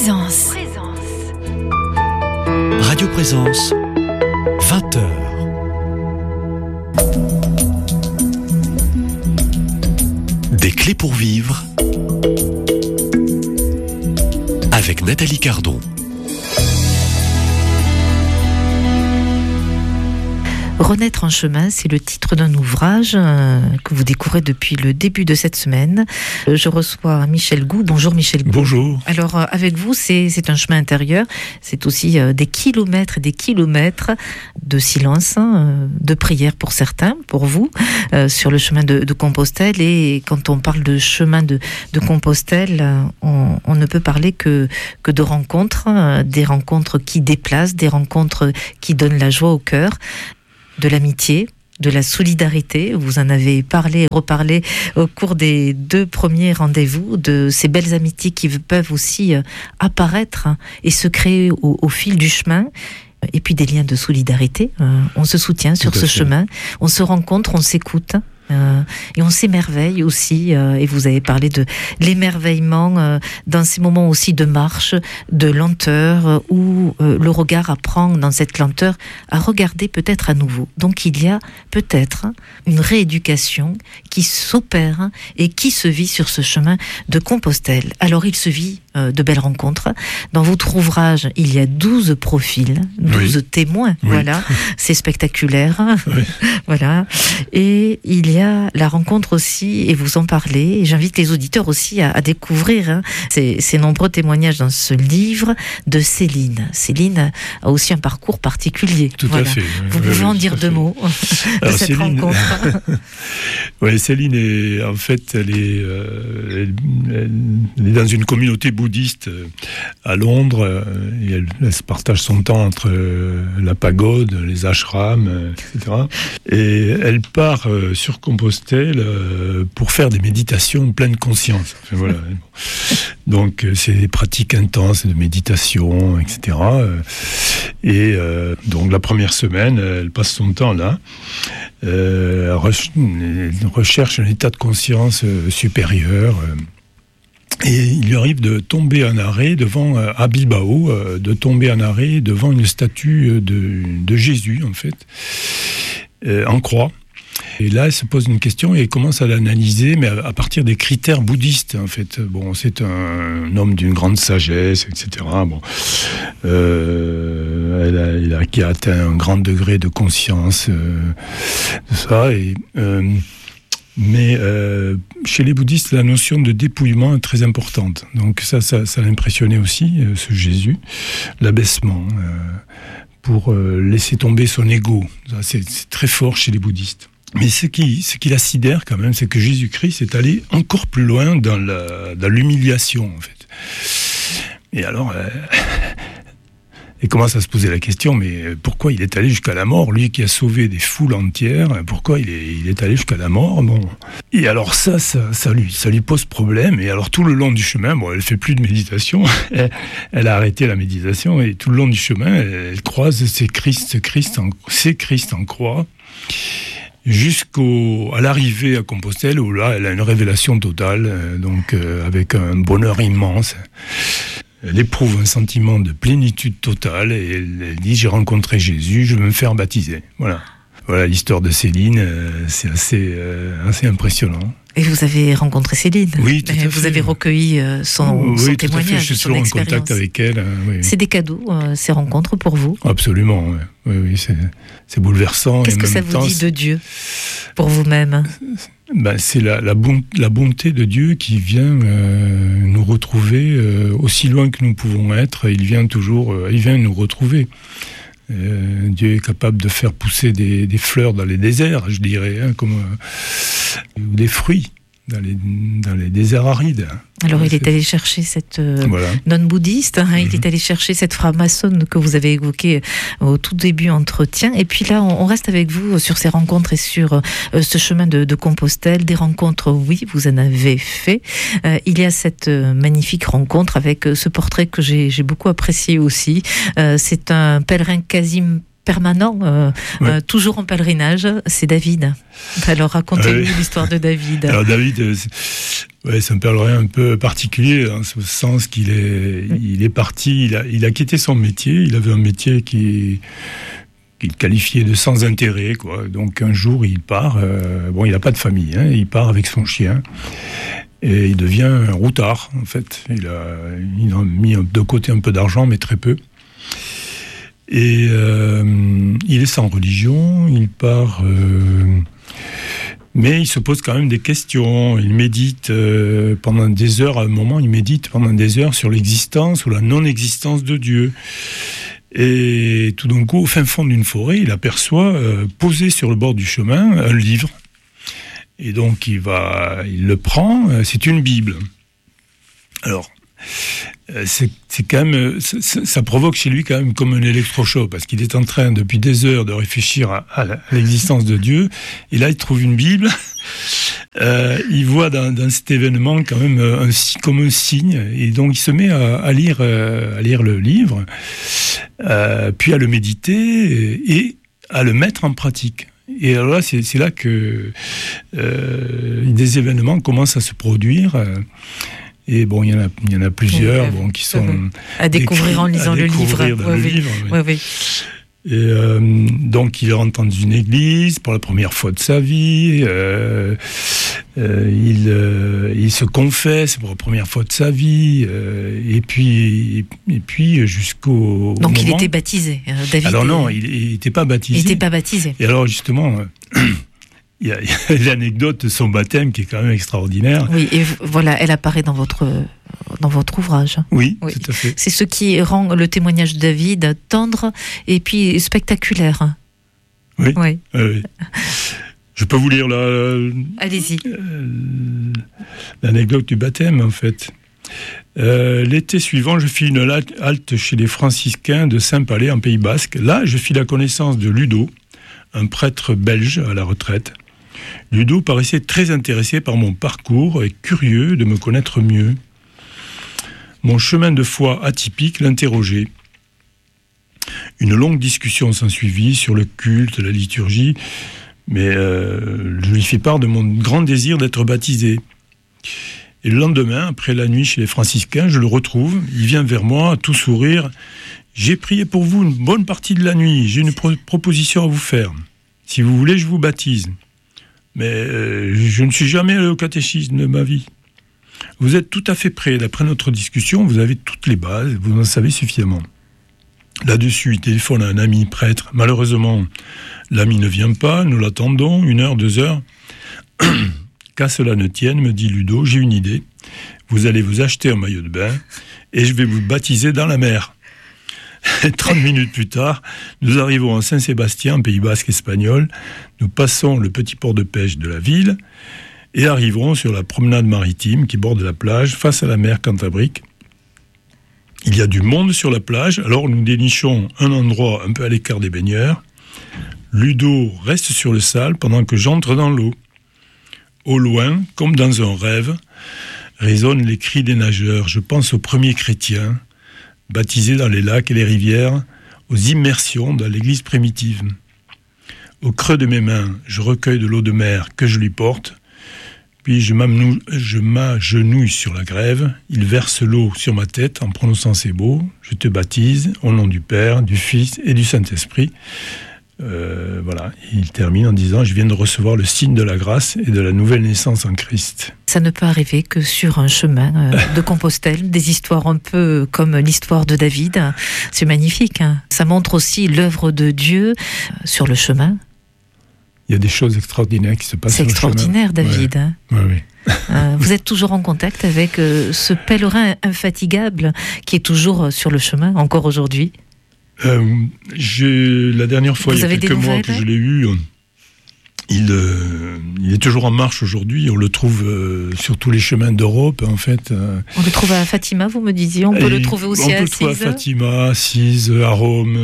Présence. Radio Présence, 20h. Des clés pour vivre avec Nathalie Cardon. Renaître en chemin, c'est le titre d'un ouvrage que vous découvrez depuis le début de cette semaine. Je reçois Michel Gou. Bonjour Michel Gou. Bonjour. Alors avec vous, c'est un chemin intérieur. C'est aussi des kilomètres et des kilomètres de silence, de prière pour certains, pour vous, sur le chemin de Compostelle. Et quand on parle de chemin de Compostelle, on ne peut parler que de rencontres, des rencontres qui déplacent, des rencontres qui donnent la joie au cœur, de l'amitié, de la solidarité. Vous en avez parlé et reparlé au cours des 2 premiers rendez-vous, de ces belles amitiés qui peuvent aussi apparaître et se créer au fil du chemin. Et puis des liens de solidarité. On se soutient sur ce chemin, on se rencontre, on s'écoute. Et on s'émerveille aussi, et vous avez parlé de l'émerveillement dans ces moments aussi de marche, de lenteur, où le regard apprend dans cette lenteur à regarder peut-être à nouveau. Donc il y a peut-être une rééducation qui s'opère et qui se vit sur ce chemin de Compostelle. Alors il se vit de belles rencontres. Dans votre ouvrage, il y a 12 profils, 12 témoins, voilà, c'est spectaculaire, voilà, et il y a la rencontre aussi, et vous en parlez, et j'invite les auditeurs aussi à découvrir ces nombreux témoignages dans ce livre de Céline. Céline a aussi un parcours particulier. Tout à fait. Vous pouvez en dire 2 mots de cette rencontre. Oui, Céline est en fait, elle est dans une communauté bouddhiste à Londres, et elle se partage son temps entre la pagode, les ashrams, etc. Et elle part sur Compostelle pour faire des méditations en pleine conscience. Enfin, voilà. Donc c'est des pratiques intenses de méditation, etc. Et donc la première semaine, elle passe son temps là. Recherche un état de conscience supérieur. Et il lui arrive de tomber en arrêt à Bilbao, devant une statue de Jésus, en fait, en croix. Et là, elle se pose une question et elle commence à l'analyser, mais à partir des critères bouddhistes, en fait. Bon, c'est un homme d'une grande sagesse, etc. Bon, qui a atteint un grand degré de conscience de ça. Mais chez les bouddhistes, la notion de dépouillement est très importante. Donc ça l'impressionnait aussi, ce Jésus, l'abaissement, pour laisser tomber son ego. Ça, c'est très fort chez les bouddhistes. Mais ce qui la sidère quand même, c'est que Jésus-Christ est allé encore plus loin dans l'humiliation, en fait. Et alors, elle commence à se poser la question, mais pourquoi il est allé jusqu'à la mort, lui qui a sauvé des foules entières, pourquoi il est allé jusqu'à la mort, bon. Et alors ça lui pose problème, et alors tout le long du chemin, bon, elle fait plus de méditation, elle a arrêté la méditation, et tout le long du chemin, elle croise ces Christ en croix, jusqu'à l'arrivée à Compostelle, où là, elle a une révélation totale, avec un bonheur immense. Elle éprouve un sentiment de plénitude totale, et elle dit « J'ai rencontré Jésus, je veux me faire baptiser ». Voilà l'histoire de Céline, c'est assez impressionnant. Et vous avez rencontré Céline. Oui, tout à fait. Vous avez recueilli son témoignage, je suis son toujours en expérience. contact avec elle. Oui. C'est des cadeaux, ces rencontres pour vous? Absolument, oui, c'est bouleversant. Qu'est-ce que ça vous dit de Dieu, pour vous-même? C'est la bonté de Dieu qui vient nous retrouver aussi loin que nous pouvons être. Il vient nous retrouver. Dieu est capable de faire pousser des fleurs dans les déserts, je dirais, ou des fruits dans les déserts arides. Alors il est allé chercher cette non-bouddhiste, il est allé chercher cette franc-maçonne que vous avez évoquée au tout début entretien, et puis là on reste avec vous sur ces rencontres et sur ce chemin de Compostelle, des rencontres, oui, vous en avez fait. Il y a cette magnifique rencontre avec ce portrait que j'ai beaucoup apprécié aussi. C'est un pèlerin quasi permanent, toujours en pèlerinage, c'est David. Alors racontez-nous l'histoire de David. Alors David, Ouais, c'est un pèlerin un peu particulier, en ce sens qu'il est parti, il a quitté son métier, il avait un métier qu'il qualifiait de sans intérêt, quoi. Donc un jour, il part, il n'a pas de famille, hein, il part avec son chien, et il devient un routard, en fait. Il a mis de côté un peu d'argent, mais très peu. Et il est sans religion, il part... mais il se pose quand même des questions. Il médite pendant des heures. À un moment, il médite pendant des heures sur l'existence ou la non-existence de Dieu. Et tout d'un coup, au fin fond d'une forêt, il aperçoit, posé sur le bord du chemin, un livre. Et donc, il le prend. C'est une Bible. Alors... c'est quand même, ça provoque chez lui quand même comme un électrochoc, parce qu'il est en train depuis des heures de réfléchir à l'existence de Dieu, et là il trouve une Bible. Il voit dans cet événement quand même comme un signe, et donc il se met à lire le livre, puis à le méditer et à le mettre en pratique. Et alors là, c'est là que des événements commencent à se produire. Et bon, il y en a plusieurs qui sont à découvrir en lisant le livre. Oui. Et donc, il rentre dans une église pour la première fois de sa vie. Il se confesse pour la première fois de sa vie. Et puis jusqu'au donc, moment... il était baptisé, David. Alors non, il n'était pas baptisé. Il n'était pas baptisé. Et alors, justement... Il y a l'anecdote de son baptême qui est quand même extraordinaire. Oui, et voilà, elle apparaît dans votre ouvrage. Oui, tout à fait. C'est ce qui rend le témoignage de David tendre et puis spectaculaire. Oui. Je peux vous lire allez-y. L'anecdote du baptême, en fait. L'été suivant, je fis une halte chez les franciscains de Saint-Palais, en Pays Basque. Là, je fis la connaissance de Ludo, un prêtre belge à la retraite. Ludo paraissait très intéressé par mon parcours et curieux de me connaître mieux. Mon chemin de foi atypique l'interrogeait. Une longue discussion s'ensuivit sur le culte, la liturgie, mais je lui fis part de mon grand désir d'être baptisé. Et le lendemain, après la nuit chez les franciscains, je le retrouve, il vient vers moi, tout sourire. « J'ai prié pour vous une bonne partie de la nuit, j'ai une proposition à vous faire. Si vous voulez, je vous baptise. Mais je ne suis jamais allé au catéchisme de ma vie. Vous êtes tout à fait prêt. D'après notre discussion, vous avez toutes les bases, vous en savez suffisamment. » Là-dessus, il téléphone à un ami prêtre. Malheureusement, l'ami ne vient pas, nous l'attendons, 1 heure, 2 heures. Qu'à cela ne tienne, me dit Ludo, j'ai une idée. Vous allez vous acheter un maillot de bain et je vais vous baptiser dans la mer. 30 minutes plus tard, nous arrivons à Saint-Sébastien, en Pays Basque espagnol. Nous passons le petit port de pêche de la ville et arriverons sur la promenade maritime qui borde la plage face à la mer Cantabrique. Il y a du monde sur la plage, alors nous dénichons un endroit un peu à l'écart des baigneurs. Ludo reste sur le sable pendant que j'entre dans l'eau. Au loin, comme dans un rêve, résonnent les cris des nageurs. Je pense aux premiers chrétiens, baptisés dans les lacs et les rivières, aux immersions dans l'église primitive. Au creux de mes mains, je recueille de l'eau de mer que je lui porte, puis je m'agenouille sur la grève, il verse l'eau sur ma tête en prononçant ces mots, je te baptise au nom du Père, du Fils et du Saint-Esprit. Voilà, il termine en disant « Je viens de recevoir le signe de la grâce et de la nouvelle naissance en Christ ». Ça ne peut arriver que sur un chemin de Compostelle, des histoires un peu comme l'histoire de David. C'est magnifique, hein. Ça montre aussi l'œuvre de Dieu sur le chemin. Il y a des choses extraordinaires qui se passent sur le chemin. C'est extraordinaire, David. Ouais. Oui. Vous êtes toujours en contact avec ce pèlerin infatigable qui est toujours sur le chemin, encore aujourd'hui? La dernière fois, il y a quelques mois que je l'ai eu, il est toujours en marche aujourd'hui. On le trouve sur tous les chemins d'Europe, en fait. On le trouve à Fatima, vous me disiez. On peut le trouver aussi à Assise. On peut le trouver à Fatima, Assise, à Rome,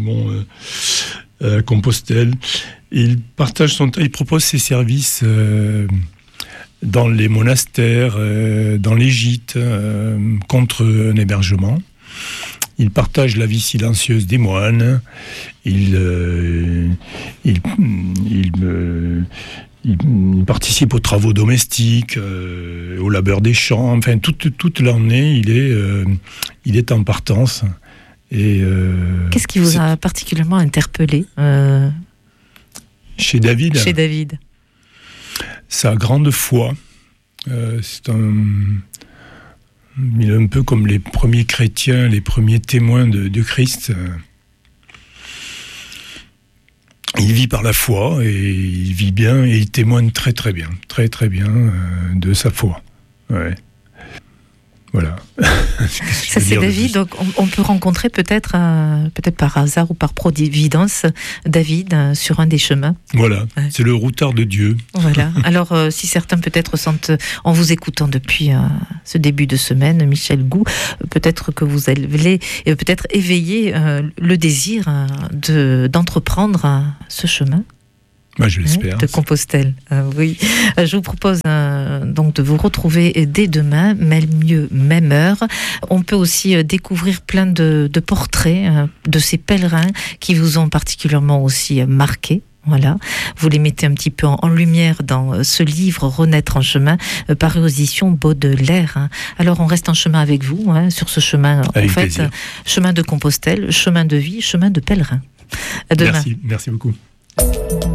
à Compostelle. Il partage son temps, il propose ses services dans les monastères, dans les gîtes, contre un hébergement. Il partage la vie silencieuse des moines. Il il participe aux travaux domestiques, au labeur des champs. Enfin, toute l'année, il est en partance. Et qu'est-ce qui vous a particulièrement interpellé chez David? Chez David, sa grande foi. Il est un peu comme les premiers chrétiens, les premiers témoins de Christ. Il vit par la foi et il vit bien et il témoigne très très bien de sa foi. Ouais. Voilà. Ça c'est David, donc on peut rencontrer peut-être par hasard ou par providence David sur un des chemins. Voilà, ouais. C'est le routard de Dieu. Voilà. Alors si certains peut-être sentent, en vous écoutant depuis ce début de semaine, Michel Gou, peut-être que vous allez peut-être éveiller le désir d'entreprendre ce chemin. Moi, je l'espère. De Compostelle, oui. Je vous propose donc de vous retrouver dès demain, même lieu, même heure. On peut aussi découvrir plein de portraits de ces pèlerins qui vous ont particulièrement aussi marqué. Voilà, vous les mettez un petit peu en lumière dans ce livre Renaître en chemin, paru aux éditions Baudelaire. Alors on reste en chemin avec vous, sur ce chemin, avec en fait, plaisir. Chemin de Compostelle, chemin de vie, chemin de pèlerin. À demain. Merci beaucoup.